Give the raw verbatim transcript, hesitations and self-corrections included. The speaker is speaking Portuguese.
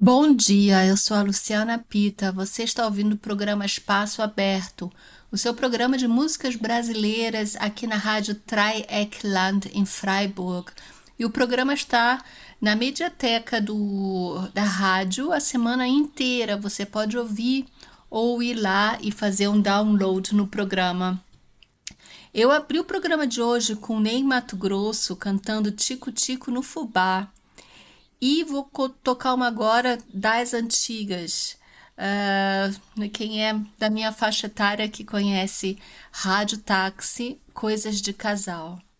Bom dia, eu sou a Luciana Pita. Você está ouvindo o programa Espaço Aberto, o seu programa de músicas brasileiras aqui na Rádio Dreieckland em Freiburg. E o programa está na mediateca do, da rádio a semana inteira. Você pode ouvir ou ir lá e fazer um download no programa. Eu abri o programa de hoje com Ney Matogrosso cantando Tico Tico no Fubá. E vou co- tocar uma agora das antigas. Ah, quem é da minha faixa etária que conhece Rádio Táxi, Coisas de Casal.